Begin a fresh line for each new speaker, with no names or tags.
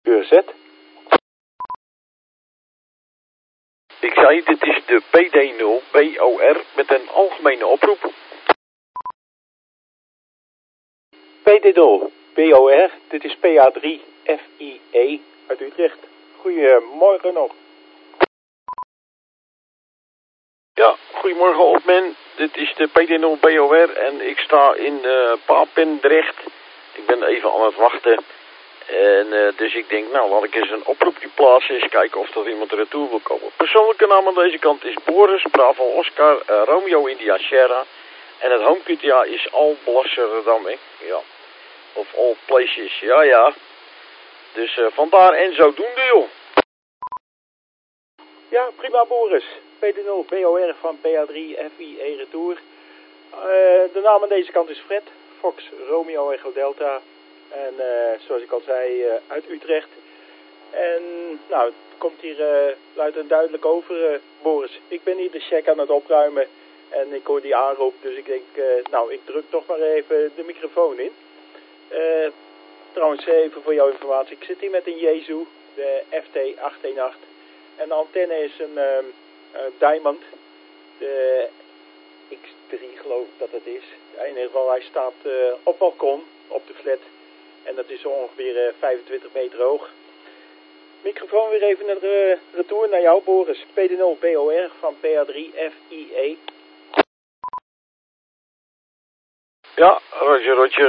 Zet.
Ik zei, dit is de PD0 BOR met een algemene oproep.
PD0 BOR, dit is PA3 FIE uit Utrecht. Goedemorgen nog.
Ja, goedemorgen Opman. Dit is de PD0 BOR en ik sta in Papendrecht. Ik ben even aan het wachten. En dus ik denk, nou laat ik eens een oproepje plaatsen. Eens kijken of er iemand retour wil komen. Persoonlijke naam aan deze kant is Boris, Bravo, Oscar, Romeo, India, Sierra. En het home QTA is All Blasserdam, hè? Ja. Of All Places, ja. Dus vandaar en zodoende, joh.
Ja, prima Boris. PD0 BOR van PA3 FIE Retour. De naam aan deze kant is Fred, Fox, Romeo, Echo Delta. En zoals ik al zei, uit Utrecht. En nou, het komt hier luid en duidelijk over, Boris. Ik ben hier de check aan het opruimen. En ik hoor die aanroep, dus ik denk, nou, ik druk toch maar even de microfoon in. Trouwens, even voor jouw informatie. Ik zit hier met een Jezu, de FT818. En de antenne is een Diamond. De X3 geloof ik dat het is. Ja, in ieder geval, hij staat op balkon, op de flat. En dat is zo ongeveer 25 meter hoog. Microfoon weer even naar de retour naar jou, Boris. PD0 BOR van PA3 FIE.
Ja, Roger.